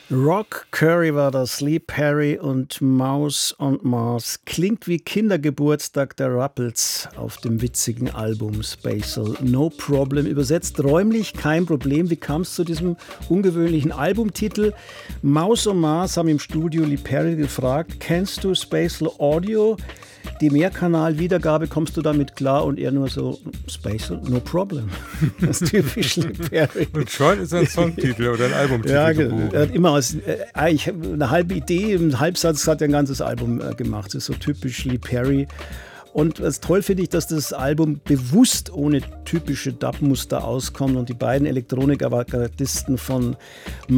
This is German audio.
Rock Curry war das, Lee Perry und Mouse on Mars. Klingt wie Kindergeburtstag der Ruppels auf dem witzigen Album Spatial No Problem. Übersetzt räumlich kein Problem. Wie kam es zu diesem ungewöhnlichen Albumtitel? Mouse on Mars haben im Studio Lee Perry gefragt, kennst du Spatial Audio? Die Mehrkanal-Wiedergabe, kommst du damit klar? Und er nur so, Spatial, no problem. Das ist typisch Lee Perry. Und schon ist ein Songtitel oder ein Albumtitel. Ja, er hat immer eigentlich eine halbe Idee, im Halbsatz hat er ein ganzes Album gemacht. Das ist so typisch Lee Perry. Und was toll finde ich, dass das Album bewusst ohne typische Dub-Muster auskommt und die beiden Elektronik-Avantgardisten von